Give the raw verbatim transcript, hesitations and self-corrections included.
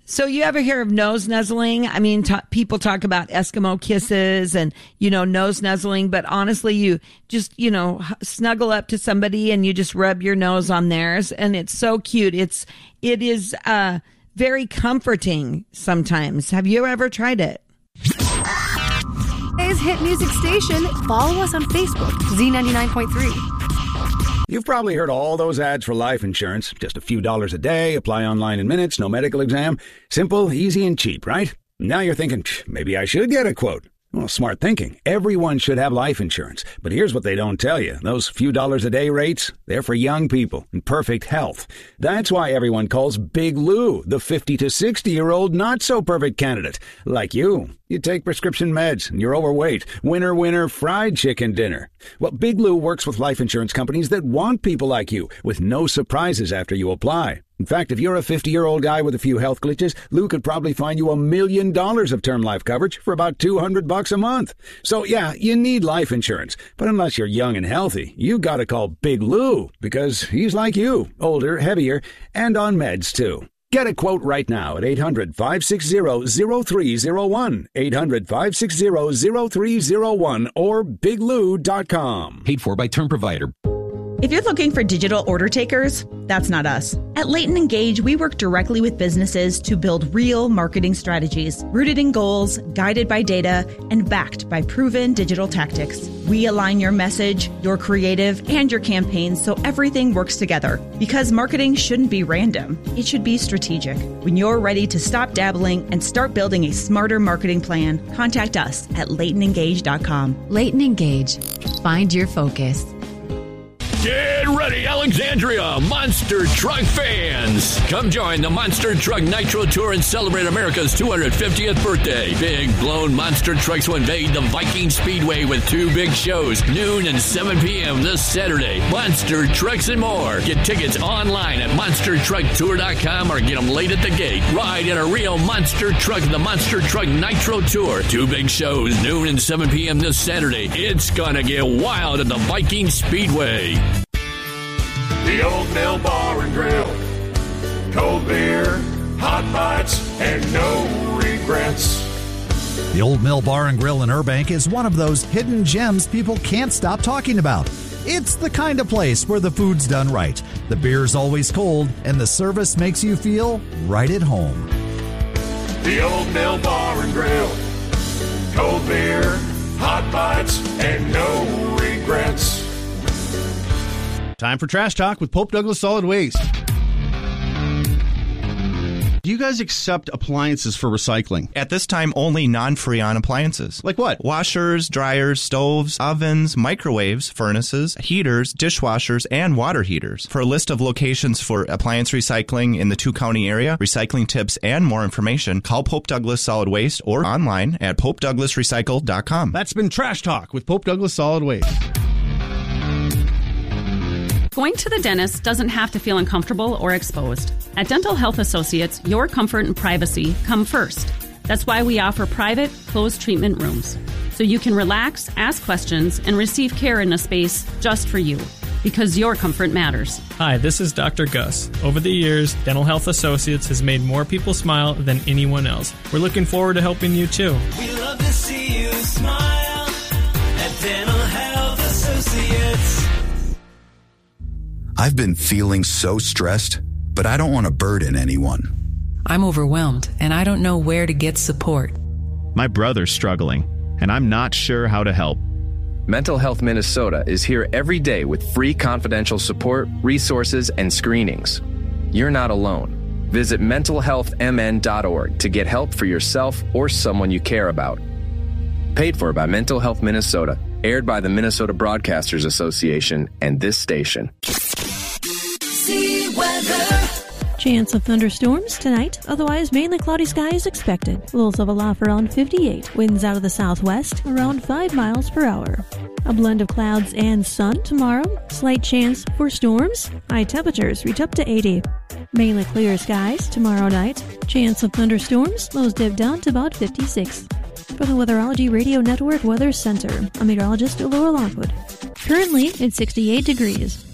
So you ever hear of nose nuzzling? I mean, t- people talk about Eskimo kisses and, you know, nose nuzzling, but honestly, you just, you know, snuggle up to somebody and you just rub your nose on theirs, and it's so cute. It's, it is uh, very comforting sometimes. Have you ever tried it? Today's hit music station. Follow us on Facebook, Z ninety-nine point three. You've probably heard all those ads for life insurance. Just a few dollars a day, apply online in minutes, no medical exam. Simple, easy, and cheap, right? Now you're thinking, maybe I should get a quote. Well, smart thinking. Everyone should have life insurance. But here's what they don't tell you. Those few dollars a day rates, they're for young people in perfect health. That's why everyone calls Big Lou the fifty to sixty-year-old not-so-perfect candidate. Like you. You take prescription meds and you're overweight. Winner, winner, fried chicken dinner. Well, Big Lou works with life insurance companies that want people like you, with no surprises after you apply. In fact, if you're a fifty-year-old guy with a few health glitches, Lou could probably find you a million dollars of term life coverage for about two hundred bucks a month. So yeah, you need life insurance. But unless you're young and healthy, you gotta call Big Lou, because he's like you, older, heavier, and on meds too. Get a quote right now at eight hundred, five six zero, zero three zero one, eight hundred, five six zero, zero three zero one, or big lou dot com. Paid for by Term Provider. If you're looking for digital order takers, that's not us. At Leighton Engage, we work directly with businesses to build real marketing strategies, rooted in goals, guided by data, and backed by proven digital tactics. We align your message, your creative, and your campaigns so everything works together. Because marketing shouldn't be random. It should be strategic. When you're ready to stop dabbling and start building a smarter marketing plan, contact us at leighton engage dot com. Leighton Engage. Find your focus. Get ready, Alexandria Monster Truck fans! Come join the Monster Truck Nitro Tour and celebrate America's two hundred fiftieth birthday. Big blown monster trucks will invade the Viking Speedway with two big shows, noon and seven p.m. this Saturday. Monster Trucks and more. Get tickets online at monster truck tour dot com or get them late at the gate. Ride in a real monster truck, the Monster Truck Nitro Tour. Two big shows, noon and seven p.m. this Saturday. It's gonna get wild at the Viking Speedway. The Old Mill Bar and Grill. Cold beer, hot bites, and no regrets. The Old Mill Bar and Grill in Burbank is one of those hidden gems people can't stop talking about. It's the kind of place where the food's done right, the beer's always cold, and the service makes you feel right at home. The Old Mill Bar and Grill. Cold beer, hot bites, and no regrets. Time for Trash Talk with Pope Douglas Solid Waste. Do you guys accept appliances for recycling? At this time, only non-Freon appliances. Like what? Washers, dryers, stoves, ovens, microwaves, furnaces, heaters, dishwashers, and water heaters. For a list of locations for appliance recycling in the two-county area, recycling tips, and more information, call Pope Douglas Solid Waste or online at pope douglas recycle dot com. That's been Trash Talk with Pope Douglas Solid Waste. Going to the dentist doesn't have to feel uncomfortable or exposed. At Dental Health Associates, your comfort and privacy come first. That's why we offer private, closed treatment rooms, so you can relax, ask questions, and receive care in a space just for you, because your comfort matters. Hi, this is Doctor Gus. Over the years, Dental Health Associates has made more people smile than anyone else. We're looking forward to helping you, too. We love to see you smile at Dental Health Associates. I've been feeling so stressed, but I don't want to burden anyone. I'm overwhelmed, and I don't know where to get support. My brother's struggling, and I'm not sure how to help. Mental Health Minnesota is here every day with free confidential support, resources, and screenings. You're not alone. Visit mental health m n dot org to get help for yourself or someone you care about. Paid for by Mental Health Minnesota. Aired by the Minnesota Broadcasters Association and this station. See weather. Chance of thunderstorms tonight, otherwise mainly cloudy skies expected. Lows of a low around fifty-eight. Winds out of the southwest around five miles per hour. A blend of clouds and sun tomorrow. Slight chance for storms. High temperatures reach up to eighty. Mainly clear skies tomorrow night. Chance of thunderstorms. Lows dip down to about fifty-six. For the Weatherology Radio Network Weather Center, I'm meteorologist Laura Lockwood. Currently, it's sixty-eight degrees.